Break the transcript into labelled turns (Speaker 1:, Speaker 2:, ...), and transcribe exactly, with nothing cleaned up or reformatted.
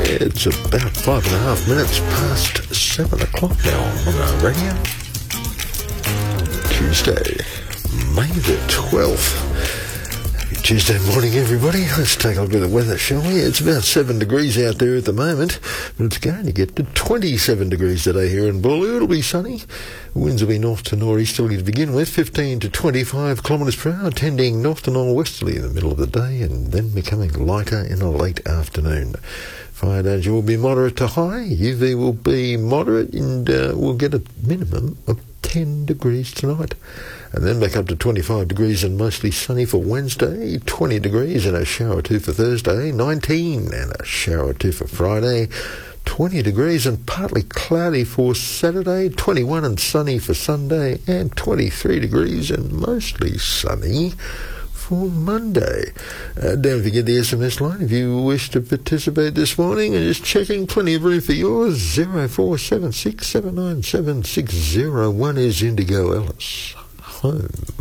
Speaker 1: It's about five and a half minutes past seven o'clock now on our radio. Tuesday, May the twelfth. Happy Tuesday morning, everybody. Let's take a look at the weather, shall we? It's about seven degrees out there at the moment, but it's going to get to twenty-seven degrees today here in Boolaloo. It'll be sunny. Winds will be north to northeasterly to begin with, fifteen to twenty-five kilometres per hour, tending north to northwesterly in the middle of the day and then becoming lighter in the late afternoon. Fire danger will be moderate to high. U V will be moderate, and uh, we'll get a minimum of ten degrees tonight. And then back up to twenty-five degrees and mostly sunny for Wednesday, twenty degrees and a shower or two for Thursday, nineteen and a shower or two for Friday, twenty degrees and partly cloudy for Saturday, twenty-one and sunny for Sunday, and twenty-three degrees and mostly sunny for Monday. Uh, don't forget the S M S line if you wish to participate this morning, and just checking, plenty of room for yours. zero four seven six seven nine seven six zero one is Indigo Ellis. Home.